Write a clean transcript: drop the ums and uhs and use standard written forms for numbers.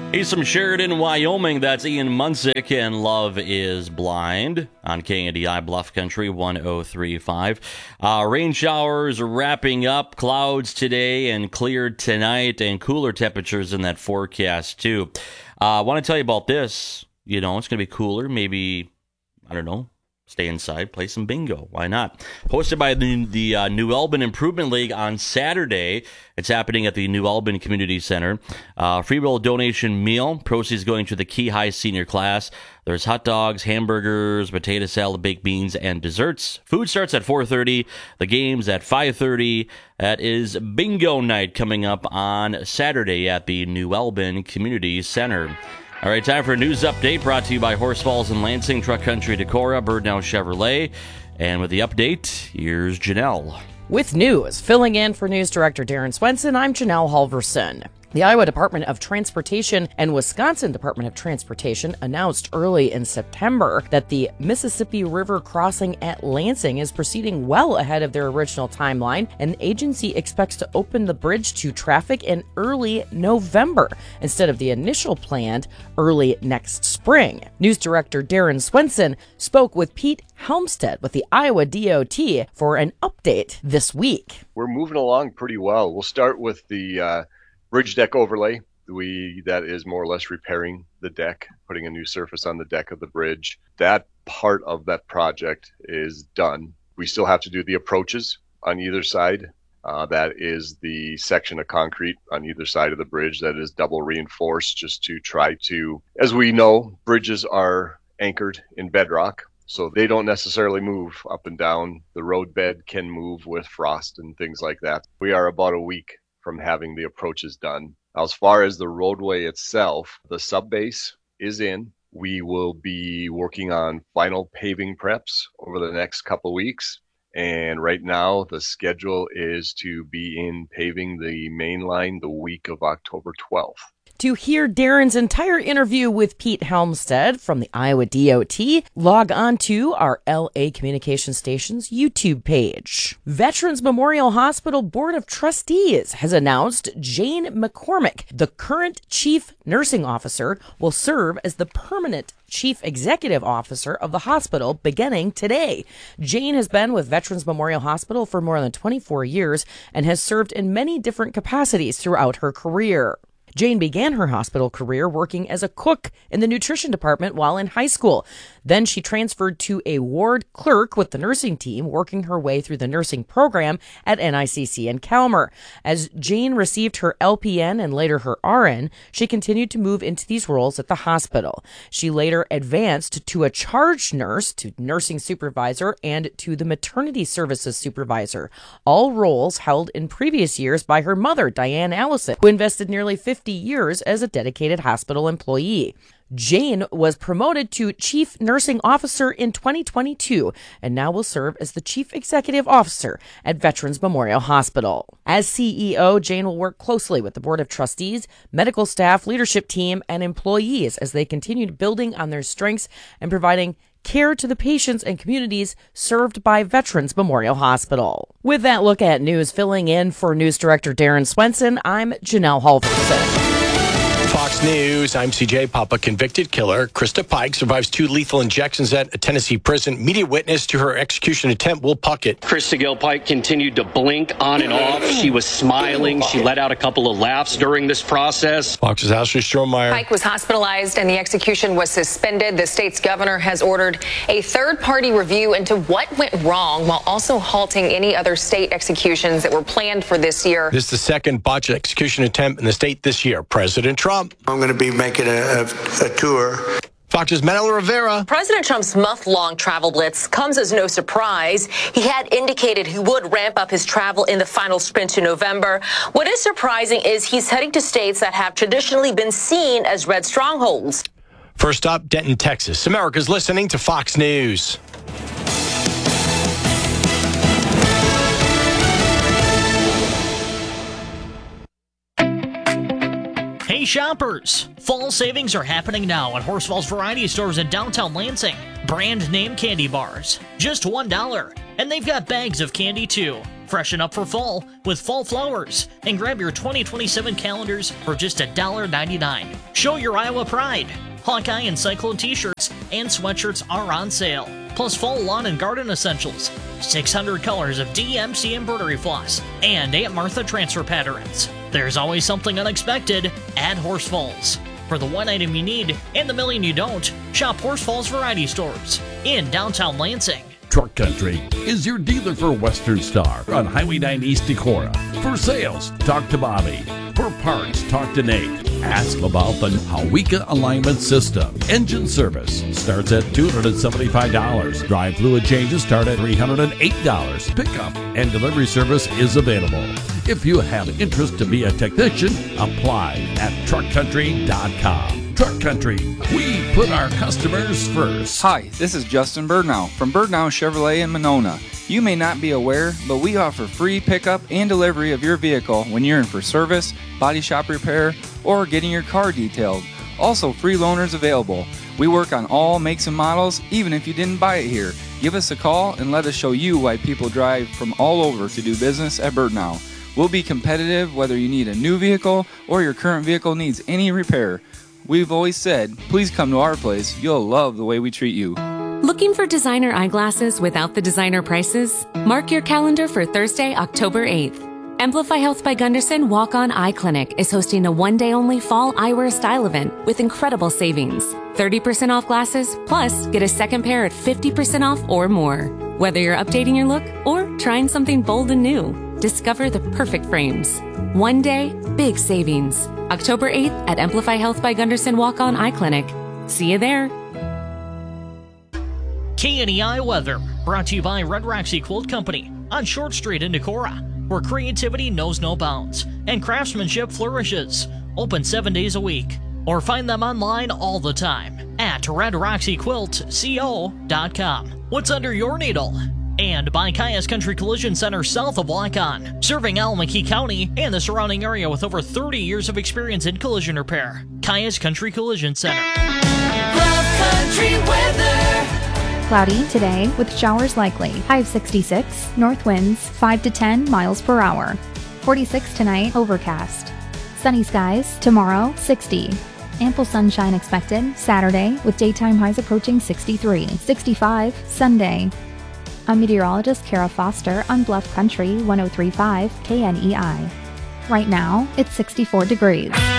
He's from Sheridan, Wyoming. That's Ian Munsick, and Love is Blind on KNDI Bluff Country 103.5. Rain showers wrapping up, clouds today and cleared tonight, and cooler temperatures in that forecast too. I want to tell you about this. You know, it's going to be cooler. Maybe, I don't know, stay inside, play some bingo. Why not? Hosted by the New Albin Improvement League on Saturday. It's happening at the New Albin Community Center. Free will donation meal. Proceeds going to the Key High senior class. There's hot dogs, hamburgers, potato salad, baked beans, and desserts. Food starts at 4:30. The game's at 5:30. That is bingo night coming up on Saturday at the New Albin Community Center. All right, time for a news update brought to you by Horse Falls and Lansing, Truck Country Decorah, Birdnow Chevrolet. And with the update, here's Janelle. With news, filling in for News Director Darren Swenson, I'm Janelle Halverson. The Iowa Department of Transportation and Wisconsin Department of Transportation announced early in September that the Mississippi River crossing at Lansing is proceeding well ahead of their original timeline, and the agency expects to open the bridge to traffic in early November instead of the initial planned early next spring. News Director Darren Swenson spoke with Pete Helmstead with the Iowa DOT for an update this week. We're moving along pretty well. We'll start with the bridge deck overlay. That is more or less repairing the deck, putting a new surface on the deck of the bridge. That part of that project is done. We still have to do the approaches on either side. That is the section of concrete on either side of the bridge that is double reinforced, just to try to, as we know, bridges are anchored in bedrock, so they don't necessarily move up and down. The road bed can move with frost and things like that. We are about a week from having the approaches done. As far as the roadway itself, the subbase is in. We will be working on final paving preps over the next couple weeks. And right now, the schedule is to be in paving the main line the week of October 12th. To hear Darren's entire interview with Pete Helmstead from the Iowa DOT, log on to our LA Communication Station's YouTube page. Veterans Memorial Hospital Board of Trustees has announced Jane McCormick, the current Chief Nursing Officer, will serve as the permanent Chief Executive Officer of the hospital beginning today. Jane has been with Veterans Memorial Hospital for more than 24 years and has served in many different capacities throughout her career. Jane began her hospital career working as a cook in the nutrition department while in high school. Then she transferred to a ward clerk with the nursing team, working her way through the nursing program at NICC in Calmer. As Jane received her LPN and later her RN, she continued to move into these roles at the hospital. She later advanced to a charge nurse, to nursing supervisor, and to the maternity services supervisor, all roles held in previous years by her mother, Diane Allison, who invested nearly 50 years as a dedicated hospital employee. Jane was promoted to Chief Nursing Officer in 2022 and now will serve as the Chief Executive Officer at Veterans Memorial Hospital. As CEO, Jane will work closely with the Board of Trustees, medical staff, leadership team, and employees as they continue building on their strengths and providing care to the patients and communities served by Veterans Memorial Hospital. With that look at news, filling in for News Director Darren Swenson, I'm Janelle Halverson. Fox News, I'm CJ Papa. Convicted killer Krista Pike survives 2 lethal injections at a Tennessee prison. Media witness to her execution attempt, Will Puckett. Krista Gail Pike continued to blink on and off. She was smiling. She let out a couple of laughs during this process. Fox's Ashley Strohmeyer. Pike was hospitalized and the execution was suspended. The state's governor has ordered a third-party review into what went wrong while also halting any other state executions that were planned for this year. This is the second botched execution attempt in the state this year. President Trump. I'm going to be making a tour. Fox's Manolo Rivera. President Trump's month-long travel blitz comes as no surprise. He had indicated he would ramp up his travel in the final sprint to November. What is surprising is he's heading to states that have traditionally been seen as red strongholds. First up, Denton, Texas. America's listening to Fox News. Hey shoppers! Fall savings are happening now at Horse Falls Variety Stores in downtown Lansing. Brand name candy bars, just $1. And they've got bags of candy too. Freshen up for fall with fall flowers and grab your 2027 calendars for just $1.99. Show your Iowa pride. Hawkeye and Cyclone t-shirts and sweatshirts are on sale. Plus fall lawn and garden essentials, 600 colors of DMC embroidery floss, and Aunt Martha transfer patterns. There's always something unexpected at Horse Falls. For the one item you need and the million you don't, shop Horse Falls Variety Stores in downtown Lansing. Truck Country is your dealer for Western Star on Highway 9 East Decorah. For sales, talk to Bobby. For parts, talk to Nate. Ask about the Hawika alignment system. Engine service starts at $275. Drive fluid changes start at $308. Pickup and delivery service is available. If you have interest to be a technician, apply at truckcountry.com. Truck Country, we put our customers first. Hi, this is Justin Birdnow from Birdnow Chevrolet in Monona. You may not be aware, but we offer free pickup and delivery of your vehicle when you're in for service, body shop repair, or getting your car detailed. Also, free loaners available. We work on all makes and models, even if you didn't buy it here. Give us a call and let us show you why people drive from all over to do business at Birdnow. We'll be competitive whether you need a new vehicle or your current vehicle needs any repair. We've always said, please come to our place. You'll love the way we treat you. Looking for designer eyeglasses without the designer prices? Mark your calendar for Thursday, October 8th. Amplify Health by Gunderson Walk-On Eye Clinic is hosting a one-day-only fall eyewear style event with incredible savings. 30% off glasses, plus get a second pair at 50% off or more. Whether you're updating your look or trying something bold and new, discover the perfect frames. One day, big savings. October 8th at Amplify Health by Gunderson Walk-On Eye Clinic. See you there. KNEI weather brought to you by Red Roxy Quilt Company on Short Street in Decorah, where creativity knows no bounds and craftsmanship flourishes. Open 7 days a week, or find them online all the time at redroxyquiltco.com. What's under your needle? And by Caius Country Collision Center south of Waukon, serving Alameda County and the surrounding area with over 30 years of experience in collision repair. Caius Country Collision Center. Bluff Country weather. Cloudy today with showers likely. High of 66. North winds 5 to 10 miles per hour. 46 tonight, overcast. Sunny skies tomorrow, 60. Ample sunshine expected Saturday with daytime highs approaching 63. 65 Sunday. I'm meteorologist Kara Foster on Bluff Country 103.5 KNEI. Right now, it's 64 degrees.